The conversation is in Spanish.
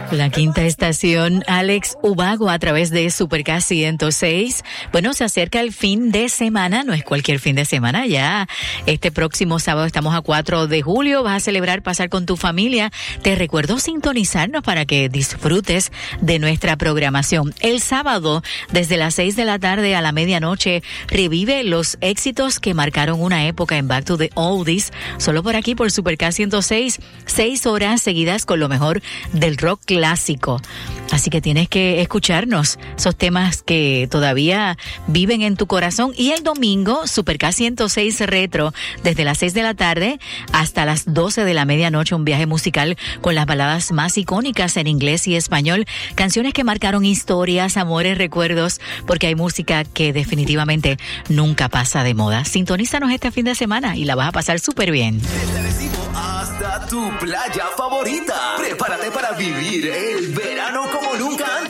La quinta estación, Alex Ubago a través de Supercast 106. Bueno, se acerca el fin de semana, no es cualquier fin de semana, ya este próximo sábado estamos a 4 de julio, vas a celebrar, pasar con tu familia. Te recuerdo sintonizarnos para que disfrutes de nuestra programación. El sábado, desde las 6 de la tarde a la medianoche, revive los éxitos que marcaron una época en Back to the Oldies, solo por aquí por Supercast 106, 6 horas seguidas con lo mejor del rock clásico. Así que tienes que escucharnos, esos temas que todavía viven en tu corazón. Y el domingo, Supercast 106 Retro, desde las 6 de la tarde hasta las 12 de la medianoche, un viaje musical con las baladas más icónicas en inglés y español, canciones que marcaron historias, amores, recuerdos, porque hay música que definitivamente nunca pasa de moda. Sintonízanos este fin de semana y la vas a pasar súper bien. Desde Arecibo hasta tu playa favorita. Prepárate para vivir el verano